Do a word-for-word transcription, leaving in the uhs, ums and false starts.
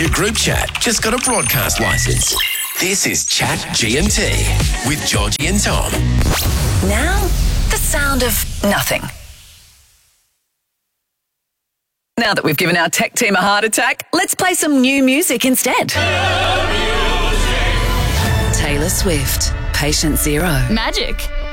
new group chat just got a broadcast license. This is Chat G M T with Georgie and Tom. Now, the sound of nothing. Now that we've given our tech team a heart attack, let's play some new music instead. Taylor Swift, Patient Zero. Magic.